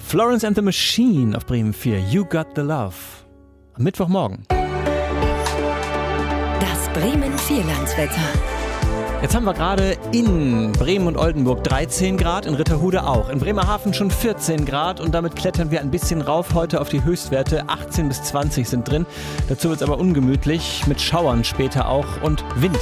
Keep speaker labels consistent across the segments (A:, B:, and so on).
A: Florence and the Machine auf Bremen 4. You Got the Love. Am Mittwochmorgen.
B: Das Bremen Vierlandswetter.
A: Jetzt haben wir gerade in Bremen und Oldenburg 13 Grad, in Ritterhude auch. In Bremerhaven schon 14 Grad und damit klettern wir ein bisschen rauf heute auf die Höchstwerte. 18 bis 20 sind drin. Dazu wird es aber ungemütlich, mit Schauern später auch und Wind.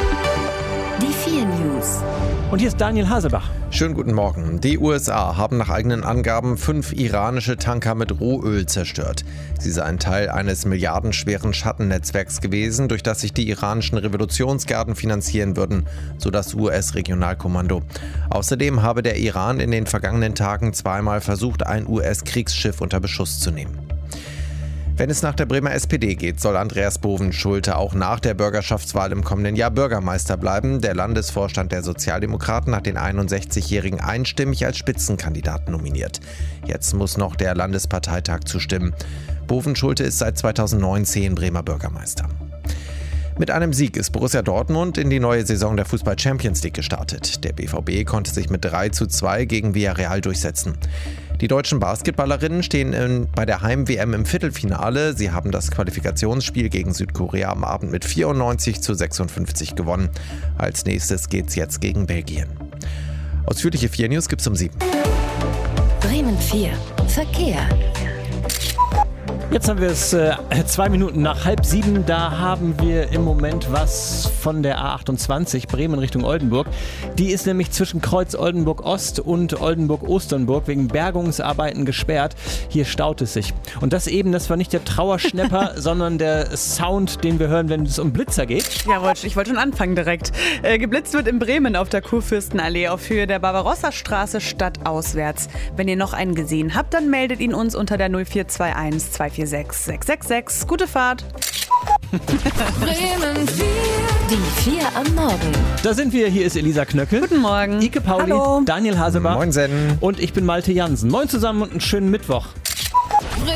B: Die 4 News.
A: Und hier ist Daniel Hasebach.
C: Schönen guten Morgen. Die USA haben nach eigenen Angaben 5 iranische Tanker mit Rohöl zerstört. Sie seien Teil eines milliardenschweren Schattennetzwerks gewesen, durch das sich die iranischen Revolutionsgarden finanzieren würden, so das US-Regionalkommando. Außerdem habe der Iran in den vergangenen Tagen zweimal versucht, ein US-Kriegsschiff unter Beschuss zu nehmen. Wenn es nach der Bremer SPD geht, soll Andreas Bovenschulte auch nach der Bürgerschaftswahl im kommenden Jahr Bürgermeister bleiben. Der Landesvorstand der Sozialdemokraten hat den 61-Jährigen einstimmig als Spitzenkandidaten nominiert. Jetzt muss noch der Landesparteitag zustimmen. Bovenschulte ist seit 2019 Bremer Bürgermeister. Mit einem Sieg ist Borussia Dortmund in die neue Saison der Fußball-Champions League gestartet. Der BVB konnte sich mit 3:2 gegen Villarreal durchsetzen. Die deutschen Basketballerinnen stehen bei der Heim-WM im Viertelfinale. Sie haben das Qualifikationsspiel gegen Südkorea am Abend mit 94:56 gewonnen. Als nächstes geht's jetzt gegen Belgien. Ausführliche 4 News gibt's um 7.
B: Bremen 4. Verkehr.
A: Jetzt haben wir es 2 Minuten nach 6:30. Da haben wir im Moment was von der A28 Bremen Richtung Oldenburg. Die ist nämlich zwischen Kreuz Oldenburg Ost und Oldenburg Osternburg wegen Bergungsarbeiten gesperrt. Hier staut es sich. Und das war nicht der Trauerschnepper, sondern der Sound, den wir hören, wenn es um Blitzer geht.
D: Ja, ich wollte schon anfangen direkt. Geblitzt wird in Bremen auf der Kurfürstenallee auf Höhe der Barbarossa-Straße stadtauswärts. Wenn ihr noch einen gesehen habt, dann meldet ihn uns unter der 0421 246 666. Gute Fahrt.
B: Bremen 4. Die 4 am Morgen.
A: Da sind wir. Hier ist Elisa Knöckel.
D: Guten Morgen.
A: Ike Pauli.
D: Hallo.
A: Daniel Hasebach.
C: Moinsen.
A: Und ich bin Malte Jansen. Moin zusammen und einen schönen Mittwoch.